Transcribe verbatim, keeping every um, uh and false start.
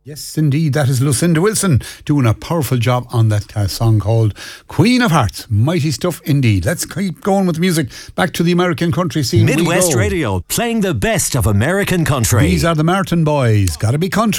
Yes, indeed. That is Lucinda Wilson doing a powerful job on that uh, song called Queen of Hearts. Mighty stuff indeed. Let's keep going with the music. Back to the American country scene. Midwest Radio, playing the best of American country. These are the Martin Boys. Gotta be country.